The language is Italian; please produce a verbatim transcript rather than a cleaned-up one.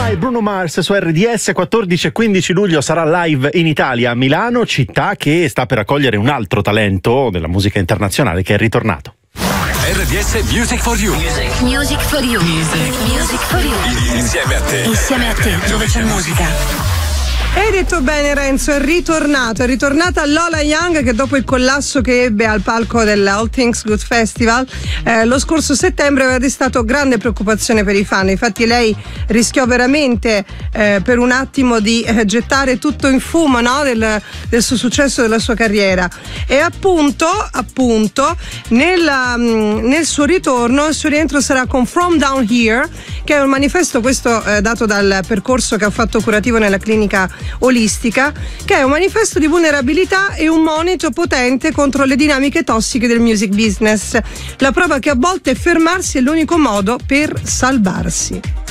My Bruno Mars su R D S. Quattordici e quindici luglio sarà live in Italia, a Milano, città che sta per accogliere un altro talento della musica internazionale che è ritornato. R D S Music for You. Music, Music for You. Music, Music for You. Insieme a te. Insieme a te, dove c'è musica. Hai detto bene, Renzo, è ritornato, è ritornata Lola Young, che dopo il collasso che ebbe al palco dell'All Things Good Festival eh, lo scorso settembre aveva destato grande preoccupazione per i fan. Infatti lei rischiò veramente eh, per un attimo di eh, gettare tutto in fumo, no? del, del suo successo, della sua carriera, e appunto appunto nella, mh, nel suo ritorno, il suo rientro sarà con From Down Here, che è un manifesto, questo eh, dato dal percorso che ha fatto curativo nella clinica olistica, che è un manifesto di vulnerabilità e un monito potente contro le dinamiche tossiche del music business. La prova che a volte fermarsi è l'unico modo per salvarsi.